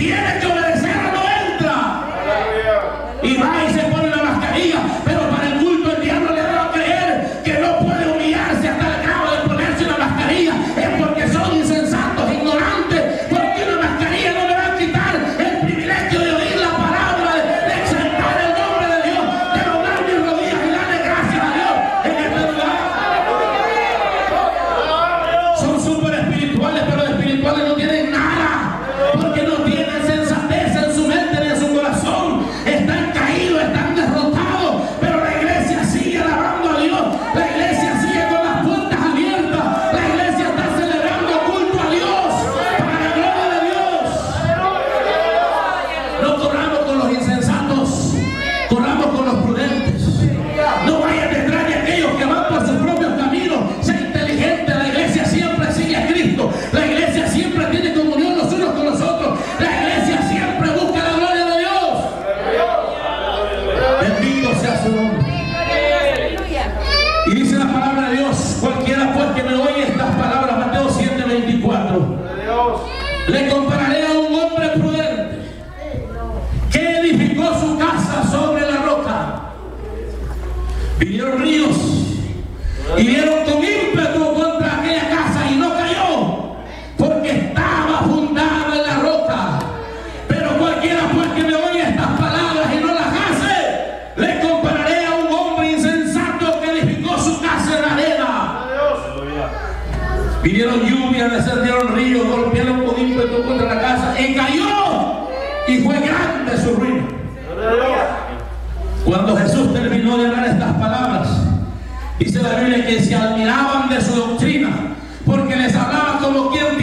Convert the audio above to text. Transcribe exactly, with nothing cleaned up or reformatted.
tiene que obedecer o no entra. Y va y se pone la mascarilla, pero para el culto el diablo le da a creer que no puede humillarse hasta el grado de ponerse una mascarilla. Es porque son insensatos, ignorantes, porque una mascarilla no le va a quitar el privilegio de oír la palabra, de, de exaltar el nombre de Dios, de doblar mis rodillas y darle gracias a Dios en este lugar. Son súper espirituales, pero de espirituales no tienen nada, porque no tienen sensatez en su mente ni en su corazón. Están caídos, están derrotados, pero la iglesia sigue alabando a Dios. La iglesia sigue con las puertas abiertas. La iglesia está celebrando culto a Dios para la gloria de Dios. No corramos con los insensatos, corramos con los prudentes. No vayas detrás de aquellos que van por sus propios caminos. Sea inteligente. La iglesia siempre sigue a Cristo. La iglesia siempre tiene comunión los unos con los otros. La iglesia siempre busca la gloria de Dios. Bendito sea su nombre. Y dice la palabra de Dios: cualquiera pues que me oye estas palabras, Mateo siete veinticuatro, le compararé a un hombre prudente que edificó su casa sobre la roca. Vinieron ríos y dieron con ímpetu contra aquella casa y no cayó, porque estaba fundada en la roca. Pero cualquiera pues que me oye estas palabras y no las hace, le compararé a un hombre insensato que edificó su casa en la arena. Vinieron lluvias, descendieron ríos, golpearon con ímpetu contra la casa y cayó, y fue grande su ruina. Cuando Jesús terminó de hablar estas palabras, dice la Biblia que se admiraban de su doctrina, porque les hablaba como quien